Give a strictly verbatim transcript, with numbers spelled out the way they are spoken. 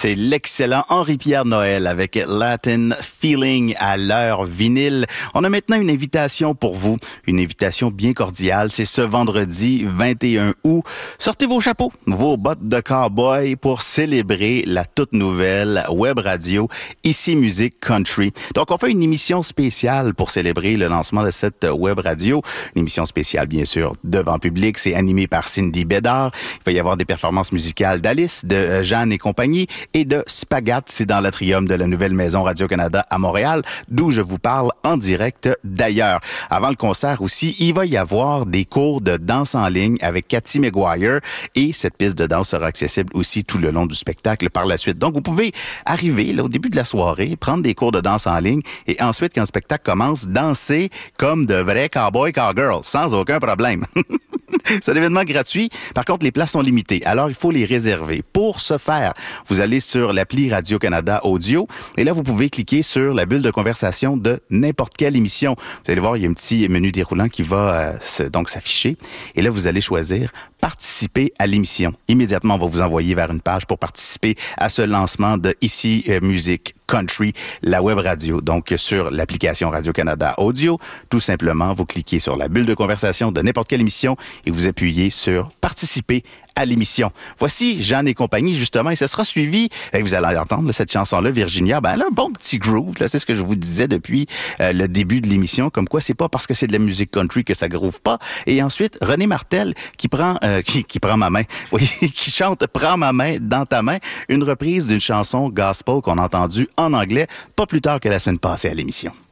C'est l'excellent Henri-Pierre Noël avec Latin Feeling à l'heure vinyle. On a maintenant une invitation pour vous, une invitation bien cordiale. C'est ce vendredi vingt et un août. Sortez vos chapeaux, vos bottes de cowboy pour célébrer la toute nouvelle web radio Ici Musique Country. Donc, on fait une émission spéciale pour célébrer le lancement de cette web radio. Une émission spéciale, bien sûr, devant public. C'est animé par Cindy Bédard. Il va y avoir des performances musicales d'Alice, de Jeanne et compagnie, et de Spagat, c'est dans l'atrium de la nouvelle maison Radio-Canada à Montréal, d'où je vous parle en direct d'ailleurs. Avant le concert aussi, il va y avoir des cours de danse en ligne avec Cathy McGuire, et cette piste de danse sera accessible aussi tout le long du spectacle par la suite. Donc, vous pouvez arriver là, au début de la soirée, prendre des cours de danse en ligne, et ensuite, quand le spectacle commence, danser comme de vrais cowboys cowgirls, sans aucun problème. C'est un événement gratuit. Par contre, les places sont limitées. Alors, il faut les réserver. Pour ce faire, vous allez sur l'appli Radio-Canada Audio et là, vous pouvez cliquer sur la bulle de conversation de n'importe quelle émission. Vous allez voir, il y a un petit menu déroulant qui va euh, se, donc s'afficher. Et là, vous allez choisir participer à l'émission. Immédiatement, on va vous envoyer vers une page pour participer à ce lancement de Ici euh, Musique Country, la web radio. Donc, sur l'application Radio-Canada Audio, tout simplement, vous cliquez sur la bulle de conversation de n'importe quelle émission et vous appuyez sur participer à l'émission. Voici Jeanne et compagnie, justement, et ce sera suivi, et vous allez entendre cette chanson-là, Virginia, ben elle a un bon petit groove, là, c'est ce que je vous disais depuis euh, le début de l'émission, comme quoi c'est pas parce que c'est de la musique country que ça groove pas. Et ensuite, René Martel, qui prend euh, qui, qui prend ma main, oui, qui chante « Prends ma main dans ta main », une reprise d'une chanson gospel qu'on a entendue en anglais pas plus tard que la semaine passée à l'émission.